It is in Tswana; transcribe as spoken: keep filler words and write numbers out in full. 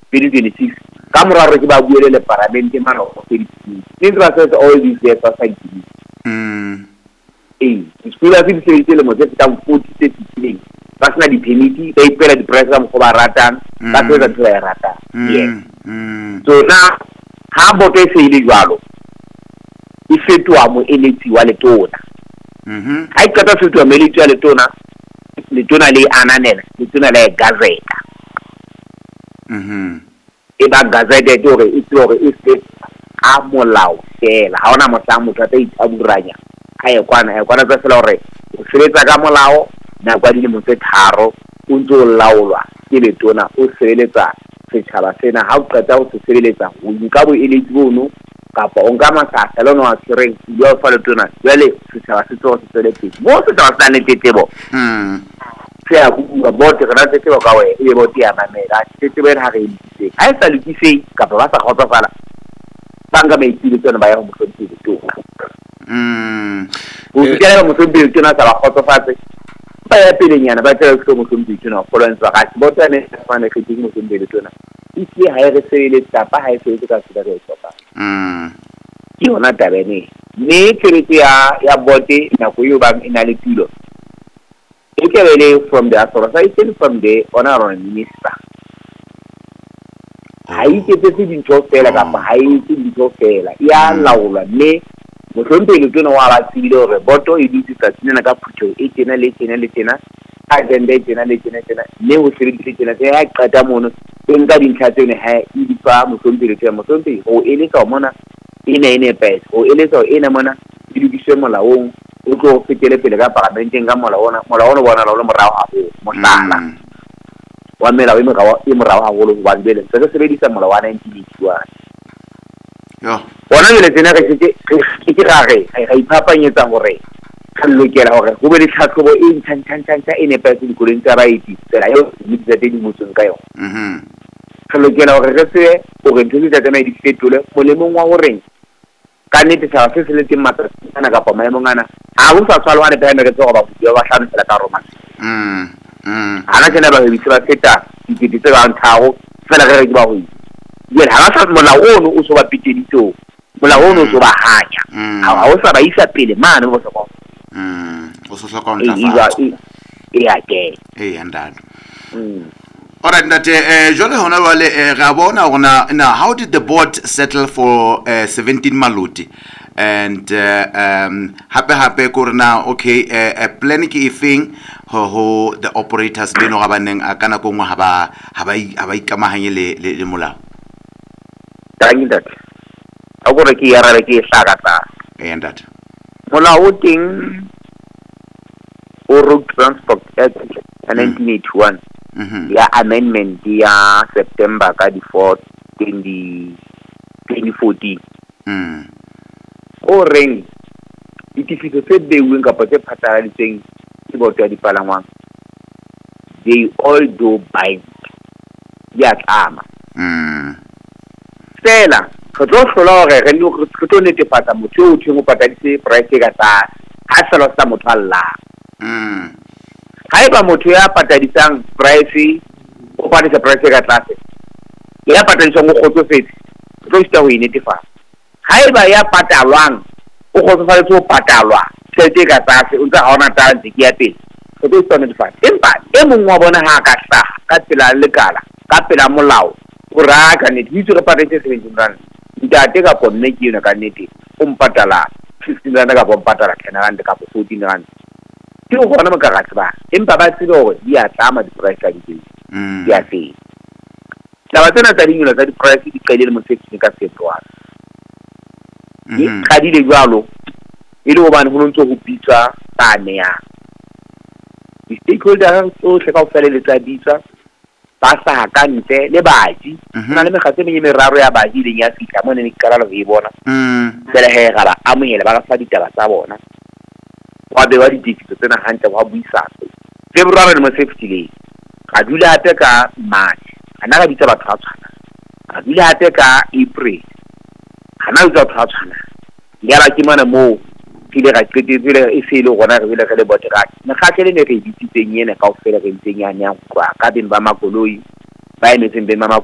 twenty twenty-six ka moraro ke ba buele le parliament mara go feditse in process all these years of fighting mm eh school a fitse se le mo tse tsa forty thirty ba sena di permit ba ipela di price mo go ba ratang ba se ba tla rata yes so na ha boto e se ile jwalo e fetwa mo eletsi wa letona mhm ha e qeta fetwa mo eletsi wa letona letona le ananela letona le gazeta mhm e ba gazeta e tore e tore e se a molao fela ha ona motla motho a itaburanya ha e kwana e kwana tsa sela hore o seletsa ka molao na kwa dile mo tse tharo o ntse o laolwa ke letona o seletsa setšhaba sena ha o qeta o se sebeletsa o nka bo eletsi bono kapa o nka masasa le no a tshireng yo fa letona jale setšhaba se tso se tsweletse mo se tla tsana tetebo mm se a bua bote kana tetebo ka we e bote ya mamela tetebo e ha re itse ha e sa lukise kapa ba sa kgotsofala banga ba itse tsona ba ya go motse letona mm o tsela mo tsobe letona sa ba khotsofatse ba ya pelenyana ba tsela go mo tsobe letona go lwantswa ga botane fane ke ding mo tsobe letona isi ha e re sebeletsa pa ha e se ka se re tsoka mm ke ona tabene me tshebetso ya ya bote na go yo ba ina le tilo e ke bele from the authorization from the honorable minister ha e ke tse dintho fela ka ha e ke dintho fela ya laola me mo tlhompe le tsona wa ba tsile hore boto e ditse tsa tsena ka phutho e tsena le tsena le tsena agenda e tsena le tsena tsena le ho sebedisa tsena tse ya qata mono e nka dintlha tsene ha e di fa mo tlhompe le tsena mo tlhompe o eletsa mona ine ine pes o eletsa ine mona di dikise molaong o tlo fetele pele ka parlamenteng ka molaona molaona bona la mo rawa go mo sala wa mela we mo rawa e mo rawa go lo ba bele se se sebedisa mola wa nineteen eighty-one yo bona le tsena ke ke ke gare ga ipapanyetsa gore tlhokela gore go be le tlhatlhobo e ntšha ntšha ntšha e nepetse di koleng tsa baiti tsela yo di tsa di motsong ka yona mhm tlhokela gore re se o re ntse tsa tsena di fetole mo le mongwa gore ka nete sa se se le teng matsana ka pa maemong ana ha go sa tshwalwa le bana re tsoga ba go ba tlhano fela ka roma mm mm ana tsena ba be ba feta di di tse ba nthago fela re re ba go ye ha sa mola ono o so ba piteditso mola ono o so ba hanya ha o sa ba isa pele mane mo so mm o so hloka ntlafa e ya ke e andado mm alright ndate eh jole hona wale ga bona gona na how did the board settle for uh, seventeen maluti and uh, um hape hape korna okay uh, uh, plan ke ifeng ho ho the operators beno ga baneng a kana go ngwa ha ba ha ba ha ba ikamahanye le le molao tang that a go re ke ya re ke hlaka tsa e ndate molao teng o road transport act nineteen eighty-one mhm ya amendment ya September ka di fourth twenty fourteen mm o reng ditifiso tse beuweng kapa tse phatlaladitseng ke boto ya dipalangwang they all do bind ya tlama mm fela go tlo hlola gore re le go tlo netefatsa motho o thweng o pataditse price ka tsa ha selo sa motho alla mm ha eba motho ya patadisang price o patadisa price ka tlase ya patadisang go kgotsofetse tlo sta go inetefatsa ha eba ya patalwang o kgotsofetse o patalwa tshete ka tlase o ntse ha ona talent ke ya pele go tlo sta netefatsa empa e mongwe wa bona ha ka tla ka tsela lekala ka pela molao o ra ka ne ditso re patetse seventeen rand ntate ka ponne ke yona ka nete o mpatala fifteen rand ka bompatala ten rand ka fourteen rand ke go bona makagatse ba empa ba tsile gore di a tlama di price ka di mm di a se la batena tsa dingwe tsa di price di kaile mo section ka February di ka di le jwalo e le go bana go ntse go pitsa tane ya di stakeholders o se ka o fela le tsa ditsa ba sa ka ntle le baji na le megatse menye meraro ya baji le nya fitla mo ne ne kala lo e bona mm tsela he ga ba amoyele ba ka fa ditaba tsa bona wa be wa ditifiso tsena hantle wa buisana February le mo safety le ga dula ate ka March ana ga bitsa batho ba tshwana ga dula ate ka April ana utsa batho ba tshwana le ya ke mana mo kile ga tsetetsele e se ile gona re bile ga le botega ne ga tle ne re ditsitseng yene ka o fela re ntseng ya nya kwa ka beng ba makoloi ba emetseng be mama